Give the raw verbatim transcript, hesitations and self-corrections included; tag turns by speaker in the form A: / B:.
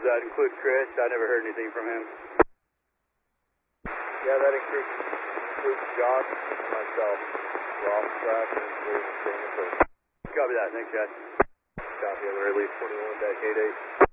A: Does that include Chris? I never heard anything from him.
B: Yeah, that includes, includes Josh and myself. Ross, Craft, and Daniel.
A: Copy that. Thanks, guys.
B: Copy of the release twenty-one dash eighty-eight.